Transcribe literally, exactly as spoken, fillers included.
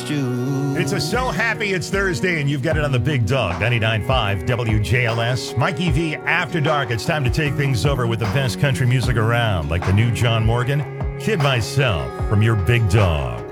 stew. It's a So Happy It's Thursday, and you've got it on the Big Dog, ninety-nine point five W J L S. Mikey V After Dark. It's time to take things over with the best country music around, like the new John Morgan, Kid Myself, from your Big Dog.